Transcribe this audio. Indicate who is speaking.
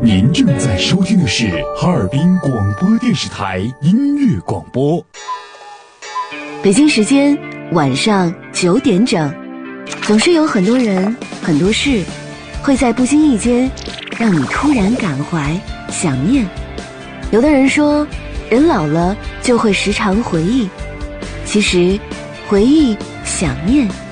Speaker 1: 您正在收听的是哈尔滨广播电视台音乐广播。
Speaker 2: 北京时间晚上9点整，总是有很多人、很多事，会在不经意间让你突然感怀、想念。有的人说，人老了就会时常回忆，其实回忆、想念